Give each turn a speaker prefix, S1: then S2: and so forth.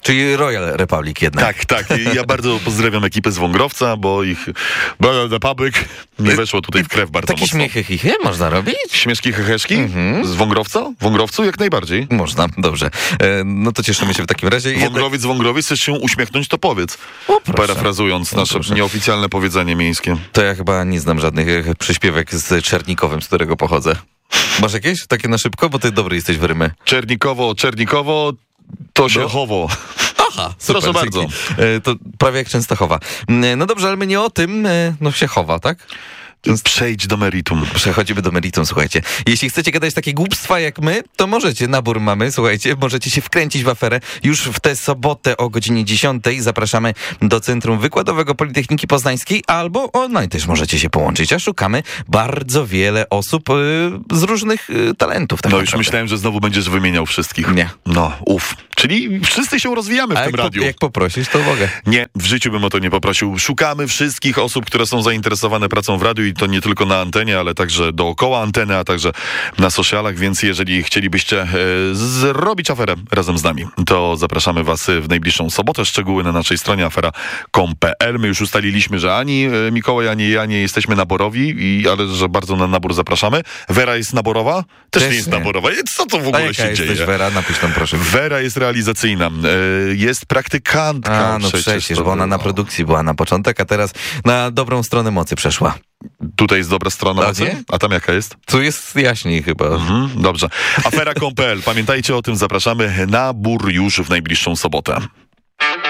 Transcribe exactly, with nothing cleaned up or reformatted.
S1: Czyli Royal Republic jednak.
S2: Tak, tak. I ja bardzo pozdrawiam ekipę z Wągrowca, bo ich Royal Republic nie weszło tutaj w krew bardzo
S1: Takie
S2: mocno.
S1: śmiechy, chichy można robić?
S2: Śmieszki, heheszki?
S1: Mhm.
S2: Z Wągrowca? Wągrowcu jak najbardziej.
S1: Można, dobrze. E, no to cieszymy się w takim razie. Jednak...
S2: Wągrowiec, Wągrowiec, chcesz się uśmiechnąć, to powiedz.
S1: O, proszę.
S2: Parafrazując
S1: O,
S2: nasze
S1: proszę.
S2: nieoficjalne powiedzenie miejskie.
S1: To ja chyba nie znam żadnych e, przyśpiewek z Czernikowem, z którego pochodzę. Masz jakieś? Takie na szybko? Bo ty dobry jesteś w rymy.
S2: Czernikowo, Czernikowo, to się
S1: No.
S2: chowo.
S1: Aha, super,
S2: Proszę bardzo.
S1: E, to prawie jak Częstochowa. E, no dobrze, ale my nie o tym. E, no się chowa, tak?
S2: Przejdź do meritum.
S1: Przechodzimy do meritum, słuchajcie. Jeśli chcecie gadać takie głupstwa jak my, to możecie, nabór mamy, słuchajcie, możecie się wkręcić w aferę. Już w tę sobotę o godzinie dziesiątej zapraszamy do Centrum Wykładowego Politechniki Poznańskiej, albo online też możecie się połączyć, a szukamy bardzo wiele osób y, z różnych y, talentów. Tak
S2: No już
S1: naprawdę.
S2: myślałem, że znowu będziesz wymieniał wszystkich.
S1: Nie.
S2: No, uf. Czyli wszyscy się rozwijamy w
S1: A
S2: tym
S1: jak,
S2: radiu.
S1: po, jak poprosisz, to mogę.
S2: Nie, w życiu bym o to nie poprosił. Szukamy wszystkich osób, które są zainteresowane pracą w radiu i to nie tylko na antenie, ale także dookoła anteny, a także na socialach, więc jeżeli chcielibyście e, zrobić aferę razem z nami, to zapraszamy was w najbliższą sobotę. Szczegóły na naszej stronie afera kropka com kropka p l. My już ustaliliśmy, że ani e, Mikołaj, ani ja nie jesteśmy naborowi, i, ale że bardzo na nabór zapraszamy. Wera jest naborowa? Też,
S1: Też
S2: nie jest
S1: nie.
S2: naborowa. Co to w
S1: A
S2: ogóle
S1: jaka
S2: się
S1: jesteś,
S2: dzieje?
S1: Wera? Napisz tam proszę.
S2: Wera jest realizacyjna. E, jest praktykantka.
S1: A, no przecież,
S2: przecież to
S1: bo ona na
S2: było.
S1: produkcji była na początek, a teraz na dobrą stronę mocy przeszła.
S2: Tutaj jest dobra strona
S1: A
S2: mocy?
S1: nie?
S2: A tam jaka jest?
S1: Tu jest jaśniej chyba.
S2: Mhm, dobrze. afera kropka com kropka p l. Pamiętajcie o tym, zapraszamy. Nabór już w najbliższą sobotę.